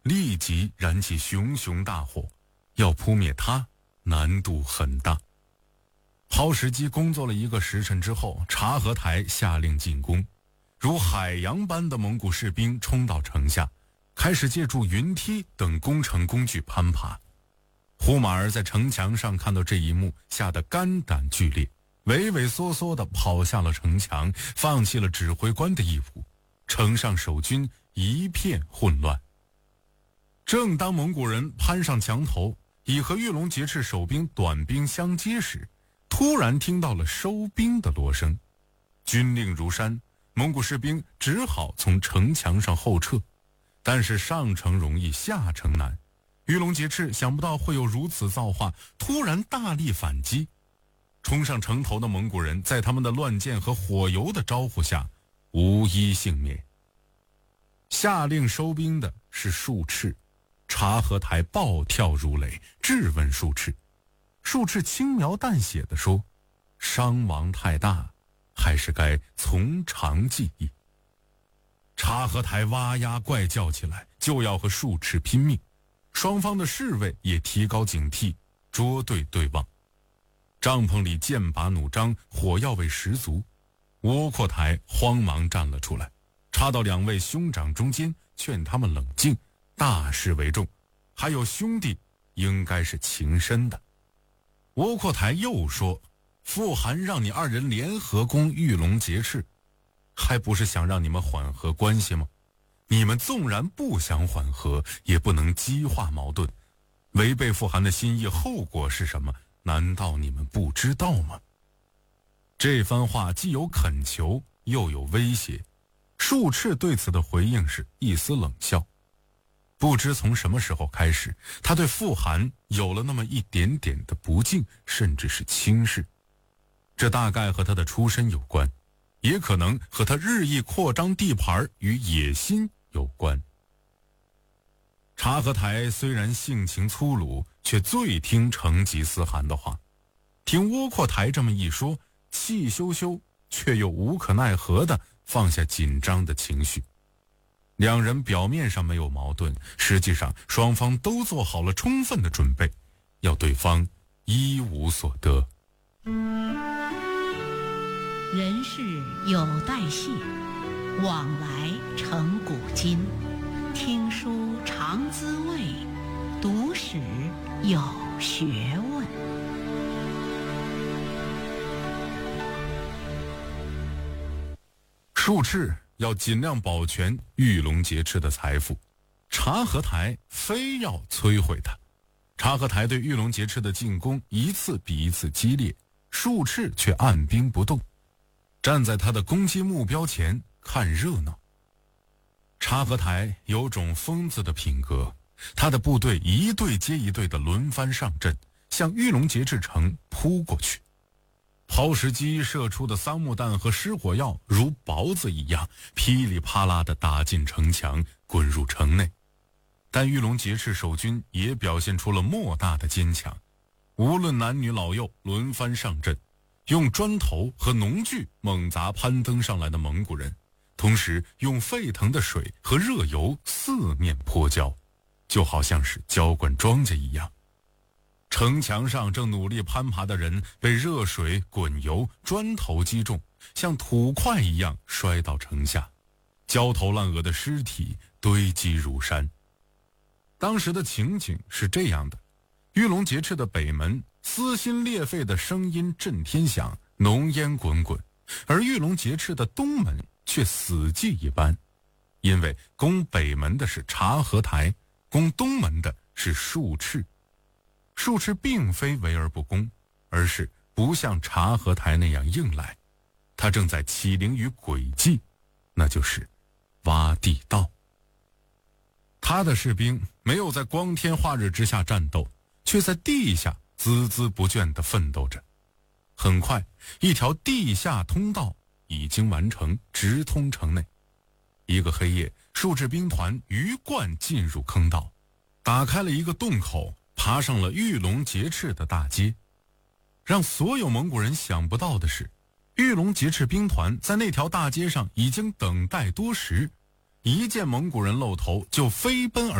立即燃起熊熊大火，要扑灭它难度很大。抛石机工作了1个时辰之后，察合台下令进攻，如海洋般的蒙古士兵冲到城下，开始借助云梯等工程工具攀爬。呼马儿在城墙上看到这一幕，吓得肝胆俱裂，畏畏缩缩地跑下了城墙，放弃了指挥官的义务。城上守军一片混乱。正当蒙古人攀上墙头，已和玉龙节赤守兵短兵相接时，突然听到了收兵的锣声。军令如山，蒙古士兵只好从城墙上后撤。但是上城容易下城难，玉龙节赤想不到会有如此造化，突然大力反击。冲上城头的蒙古人在他们的乱箭和火油的招呼下无一幸免。下令收兵的是术赤，察合台暴跳如雷，质问术赤。术赤轻描淡写地说，伤亡太大，还是该从长计议。察合台哇呀怪叫起来，就要和术赤拼命。双方的侍卫也提高警惕，捉对对望。帐篷里剑拔弩张，火药味十足。窝阔台慌忙站了出来，插到2位兄长中间，劝他们冷静，大事为重，还有兄弟应该是情深的。窝阔台又说，傅寒让你2人联合攻玉龙节赤，还不是想让你们缓和关系吗？你们纵然不想缓和，也不能激化矛盾。违背傅寒的心意，后果是什么？难道你们不知道吗？这番话既有恳求，又有威胁。术赤对此的回应是一丝冷笑。不知从什么时候开始，他对傅寒有了那么一点点的不敬，甚至是轻视。这大概和他的出身有关，也可能和他日益扩张地盘与野心有关。察合台虽然性情粗鲁，却最听成吉思汗的话。听窝阔台这么一说，气羞羞却又无可奈何地放下紧张的情绪。2人表面上没有矛盾，实际上双方都做好了充分的准备，要对方一无所得。 人世有代谢，往来成古今。听书常滋味，读史有学问。 术赤要尽量保全玉龙节赤的财富，察合台非要摧毁他。察合台对玉龙节赤的进攻一次比一次激烈，术赤却按兵不动，站在他的攻击目标前看热闹。察合台有种疯子的品格，他的部队一队接一队的轮番上阵，向玉龙节赤城扑过去。抛石机射出的桑木弹和失火药如雹子一样噼里啪啦地打进城墙，滚入城内。但玉龙节赤守军也表现出了莫大的坚强，无论男女老幼轮番上阵，用砖头和农具猛砸攀登上来的蒙古人，同时用沸腾的水和热油四面泼浇，就好像是浇灌庄稼一样。城墙上正努力攀爬的人被热水、滚油、砖头击中，像土块一样摔到城下，焦头烂额的尸体堆积如山。当时的情景是这样的：玉龙节赤的北门撕心裂肺的声音震天响，浓烟滚滚，而玉龙节赤的东门却死寂一般，因为攻北门的是察合台，攻东门的是术赤。术赤并非围而不攻，而是不像察合台那样硬来，他正在起灵于诡计，那就是挖地道。他的士兵没有在光天化日之下战斗，却在地下孜孜不倦地奋斗着。很快，一条地下通道已经完成，直通城内。一个黑夜，术赤兵团鱼贯进入坑道，打开了一个洞口，爬上了玉龙节赤的大街。让所有蒙古人想不到的是，玉龙节赤兵团在那条大街上已经等待多时，一见蒙古人露头就飞奔而